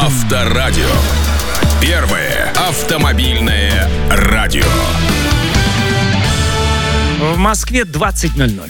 Авторадио. Первое автомобильное радио. В Москве 20:00.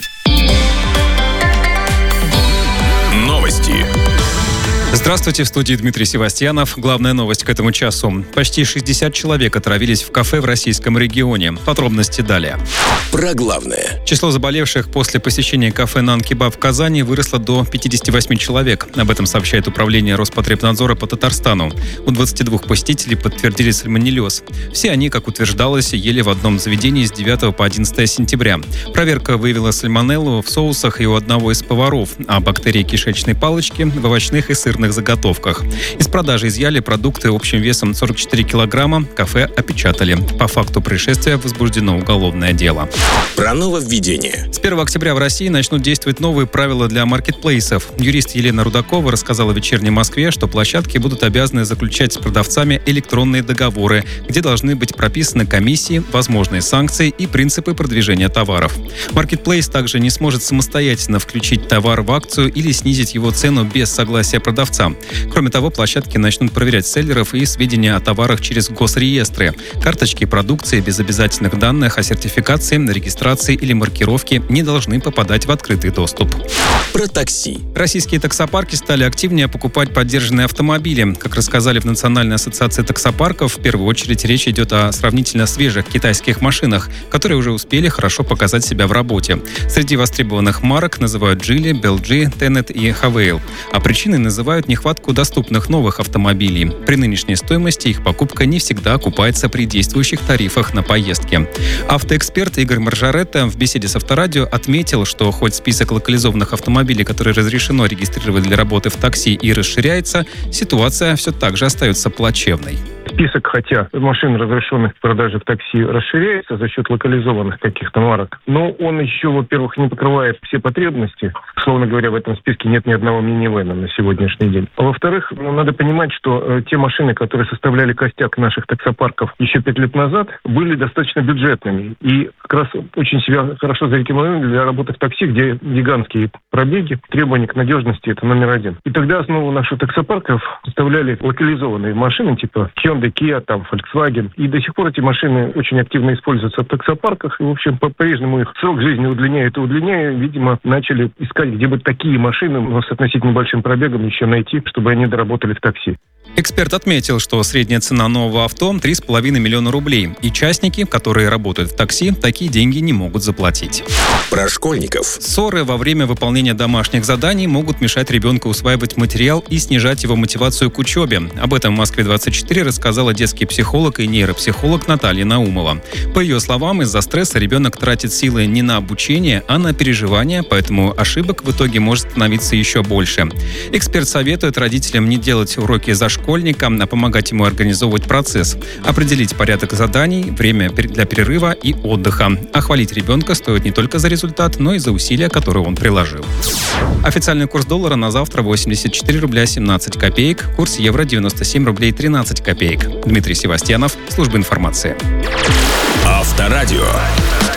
Новости. Здравствуйте, в студии Дмитрий Севастьянов. Главная новость к этому часу. Почти 60 человек отравились в кафе в российском регионе. Подробности далее. Про главное. Число заболевших после посещения кафе «Нан-Кебаб» в Казани выросло до 58 человек. Об этом сообщает Управление Роспотребнадзора по Татарстану. У 22 посетителей подтвердили сальмонеллез. Все они, как утверждалось, ели в одном заведении с 9 по 11 сентября. Проверка выявила сальмонеллу в соусах и у одного из поваров, а бактерии кишечной палочки в овощных и сырных заготовках. Из продажи изъяли продукты общим весом 44 килограмма. Кафе опечатали. По факту происшествия возбуждено уголовное дело. Про нововведение. С 1 октября в России начнут действовать новые правила для маркетплейсов. Юрист Елена Рудакова рассказала в «Вечерней Москве», что площадки будут обязаны заключать с продавцами электронные договоры, где должны быть прописаны комиссии, возможные санкции и принципы продвижения товаров. Маркетплейс также не сможет самостоятельно включить товар в акцию или снизить его цену без согласия продавца. Кроме того, площадки начнут проверять селлеров и сведения о товарах через госреестры. Карточки продукции без обязательных данных о сертификации, регистрации или маркировке не должны попадать в открытый доступ. Про такси. Российские таксопарки стали активнее покупать поддержанные автомобили. Как рассказали в Национальной ассоциации таксопарков, в первую очередь речь идет о сравнительно свежих китайских машинах, которые уже успели хорошо показать себя в работе. Среди востребованных марок называют Geely, BLG, Tenet и Havail. А причиной называют нехватку доступных новых автомобилей. При нынешней стоимости их покупка не всегда окупается при действующих тарифах на поездки. Автоэксперт Игорь Маржаретта в беседе с Авторадио отметил, что хоть список локализованных автомобилей, которые разрешено регистрировать для работы в такси, и расширяется, ситуация все так же остается плачевной. Список, хотя машин, разрешенных к продаже в такси, расширяется за счет локализованных каких-то марок, но он еще, во-первых, не покрывает все потребности. Словно говоря, в этом списке нет ни одного минивэна на сегодняшний день. А во-вторых, надо понимать, что те машины, которые составляли костяк наших таксопарков еще 5 лет назад, были достаточно бюджетными и как раз очень себя хорошо зарекомендовали для работы в такси, где гигантские пробеги, требования к надежности – это номер один. И тогда основу наших таксопарков составляли локализованные машины типа Hyundai, Kia, там, Volkswagen. И до сих пор эти машины очень активно используются в таксопарках. И, в общем, по-прежнему их срок жизни удлиняют и удлиняют. Видимо, начали искать, где бы такие машины, но с относительно большим пробегом еще найти, чтобы они доработали в такси. Эксперт отметил, что средняя цена нового авто – 3,5 миллиона рублей. И частники, которые работают в такси, такие деньги не могут заплатить. Про школьников. Ссоры во время выполнения домашних заданий могут мешать ребенку усваивать материал и снижать его мотивацию к учебе. Об этом в «Москве-24» рассказала детский психолог и нейропсихолог Наталья Наумова. По ее словам, из-за стресса ребенок тратит силы не на обучение, а на переживания, поэтому ошибок в итоге может становиться еще больше. Эксперт советует родителям не делать уроки за школьника, а помогать ему организовывать процесс, определить порядок заданий, время для перерыва и отдыха. А хвалить ребенка стоит не только за результат, но и за усилия, которые он приложил. Официальный курс доллара на завтра 84 рубля 17 копеек, курс евро 97 рублей 13 копеек. Дмитрий Севастьянов, служба информации. Авторадио.